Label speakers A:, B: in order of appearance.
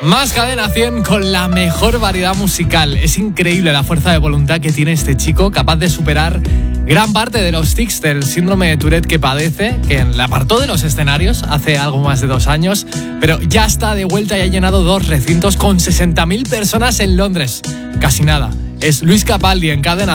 A: Más Cadena 100 con la mejor variedad musical. Es increíble la fuerza de voluntad que tiene este chico, capaz de superar gran parte de los tics del síndrome de Tourette que padece, que le apartó de los escenarios hace algo más de 2 años, pero ya está de vuelta y ha llenado 2 recintos con 60.000 personas en Londres. Casi nada. Es Luis Capaldi en Cadena